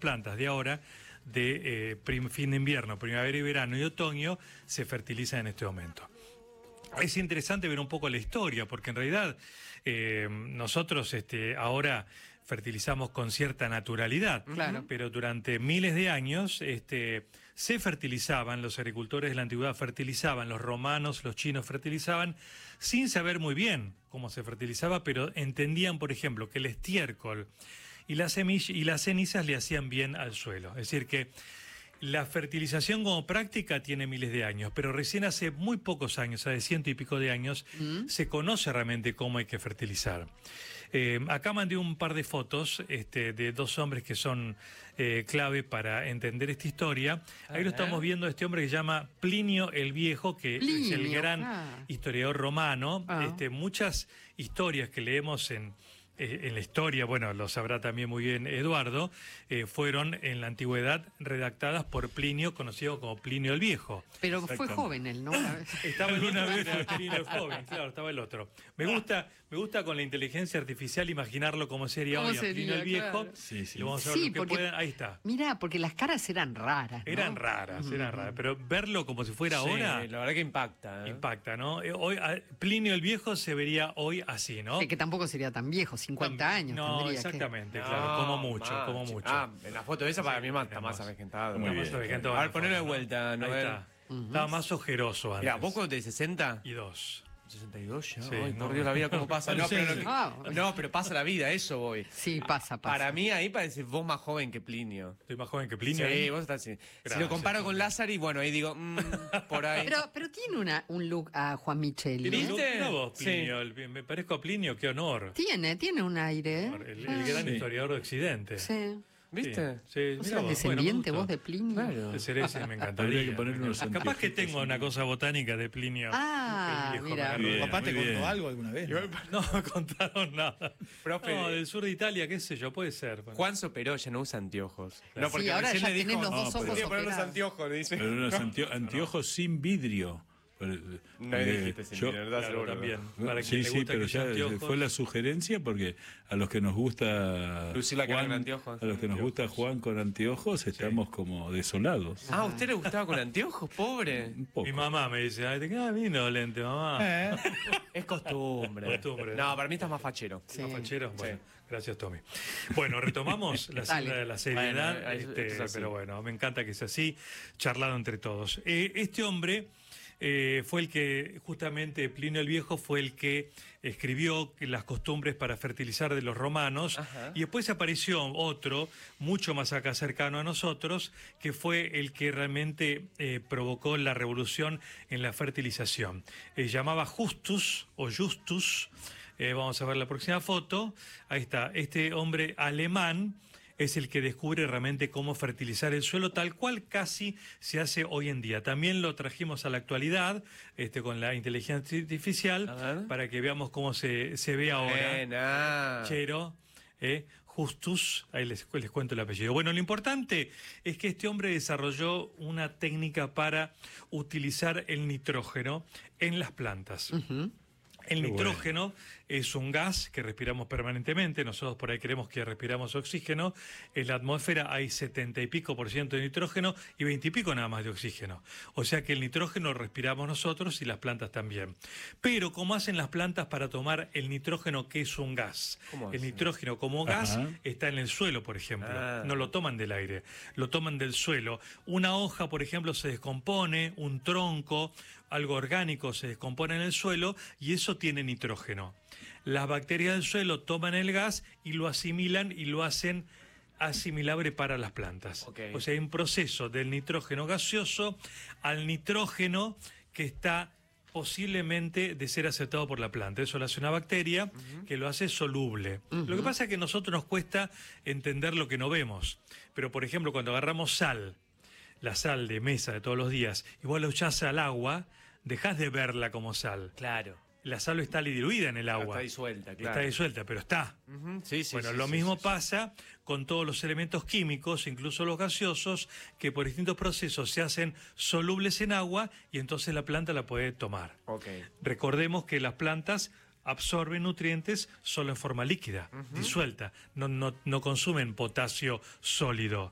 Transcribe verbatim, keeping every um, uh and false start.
plantas de ahora, de eh, fin de invierno, primavera y verano y otoño, se fertilizan en este momento. Es interesante ver un poco la historia, porque en realidad eh, nosotros este, ahora fertilizamos con cierta naturalidad, claro. pero durante miles de años este, se fertilizaban, los agricultores de la antigüedad fertilizaban, los romanos, los chinos fertilizaban, sin saber muy bien cómo se fertilizaba, pero entendían, por ejemplo, que el estiércol y las, semilla, y las cenizas le hacían bien al suelo. Es decir, que la fertilización como práctica tiene miles de años, pero recién hace muy pocos años, hace ciento y pico de años, mm. se conoce realmente cómo hay que fertilizar. Eh, acá mandé un par de fotos este, de dos hombres que son eh, clave para entender esta historia. Ahí ah, lo estamos eh. viendo, este hombre que se llama Plinio el Viejo, que Plinio, es el gran ah. historiador romano. Ah. Este, muchas historias que leemos en... en la historia, bueno, lo sabrá también muy bien Eduardo, eh, fueron en la antigüedad redactadas por Plinio, conocido como Plinio el Viejo. Pero fue joven él, ¿no? Estaba el una vez Plinio el joven, claro, estaba el otro. Me gusta, me gusta con la inteligencia artificial imaginarlo como sería hoy a Plinio el Viejo. Claro. Sí, sí. Lo vamos a ver sí, lo que porque, puedan. Ahí está. Mirá, porque las caras eran raras, ¿no? Eran raras, mm. eran raras, pero verlo como si fuera sí, ahora... la verdad que impacta. ¿eh? Impacta, ¿no? Hoy, Plinio el Viejo se vería hoy así, ¿no? Sí, que tampoco sería tan viejo, cincuenta años. No, No, exactamente, que... claro, no, como mucho, más, como mucho. Ah, en la foto esa para mí más, está más avejentado. Muy bien. A ver, ponelo de vuelta, ¿no? Ahí está. Uh-huh. Estaba más ojeroso antes. Mira, ¿vos cuando tenés sesenta? Y dos. sesenta y dos ya. Sí, Ay, no. por Dios, la vida cómo pasa. No, pero, no, ah, no, pero pasa la vida, eso voy. Sí, pasa, pasa. Para mí ahí parece vos más joven que Plinio. Estoy más joven que Plinio. Sí, vos estás así. Gracias, si lo comparo sí. con Lázaro, bueno, ahí digo, mmm, por ahí. Pero, pero tiene una, un look a Juan Micheli. ¿Viste? ¿No vos, Plinio? Sí. Me parezco a Plinio, qué honor. Tiene, tiene un aire. El, el, el gran sí. historiador de Occidente. Sí. ¿Viste? Sí, o sea, el descendiente bueno, vos de Plinio. Claro. De Cereza, me encantaría. Que poner unos Capaz que tengo una cosa botánica de Plinio. Ah, mira. Bien, ¿papá te contó bien. algo alguna vez? No, no me contaron nada. Profe, no, del sur de Italia, qué sé yo, puede ser. Juan se operó, ya no usa anteojos. Claro. No, porque sí, ahora ya le tenés dijo, los dos no, ojos podría poner operados. unos anteojos, le dice. Pero unos antio anteojos sin vidrio. No eh, dijiste sin yo, verdad, claro, también. Para sí, le sí, pero ya anteojos. fue la sugerencia porque a los que nos gusta Lucir la cara Juan, con anteojos. a los que nos gusta Juan con anteojos, estamos sí. como desolados. Ah, ¿a usted le gustaba con anteojos, pobre? Un poco. Mi mamá me dice, ay, te queda lindo lente, mamá. ¿Eh? Es costumbre. costumbre. No, para mí estás más fachero. Sí. ¿Más fachero? Bueno, sí. Gracias, Tommy. Bueno, retomamos la senda de la seriedad, bueno, este, pero bueno, me encanta que sea así, charlado entre todos. Eh, este hombre... Eh, fue el que, justamente Plinio el Viejo fue el que escribió las costumbres para fertilizar de los romanos. Ajá. Y después apareció otro, mucho más acá cercano a nosotros, que fue el que realmente eh, provocó la revolución en la fertilización. Eh, llamaba Justus o Justus, eh, vamos a ver la próxima foto, ahí está, este hombre alemán, es el que descubre realmente cómo fertilizar el suelo tal cual casi se hace hoy en día. También lo trajimos a la actualidad este, con la inteligencia artificial para que veamos cómo se, se ve ahora. Buena. Chero, eh, Justus, ahí les, les cuento el apellido. Bueno, lo importante es que este hombre desarrolló una técnica para utilizar el nitrógeno en las plantas. Uh-huh. El Qué nitrógeno bueno. es un gas que respiramos permanentemente. Nosotros por ahí creemos que respiramos oxígeno. En la atmósfera hay setenta y pico por ciento de nitrógeno y veinte y pico nada más de oxígeno. O sea que el nitrógeno lo respiramos nosotros y las plantas también. Pero ¿cómo hacen las plantas para tomar el nitrógeno que es un gas? El nitrógeno como gas Ajá. está en el suelo, por ejemplo. Ah. No lo toman del aire, lo toman del suelo. Una hoja, por ejemplo, se descompone, un tronco, algo orgánico se descompone en el suelo y eso tiene nitrógeno. Las bacterias del suelo toman el gas y lo asimilan y lo hacen asimilable para las plantas. Okay. O sea, hay un proceso del nitrógeno gaseoso al nitrógeno que está posiblemente de ser aceptado por la planta. Eso lo hace una bacteria uh-huh. que lo hace soluble. Uh-huh. Lo que pasa es que a nosotros nos cuesta entender lo que no vemos. Pero, por ejemplo, cuando agarramos sal, la sal de mesa de todos los días, y vos la echás al agua, dejás de verla como sal. Claro. La sal está diluida en el agua. Está disuelta, claro. Está disuelta, pero está. Uh-huh. sí, sí, bueno, sí, lo sí, mismo sí, sí. pasa con todos los elementos químicos, incluso los gaseosos, que por distintos procesos se hacen solubles en agua y entonces la planta la puede tomar. Okay. Recordemos que las plantas absorben nutrientes solo en forma líquida, uh-huh. disuelta. No, no, no consumen potasio sólido.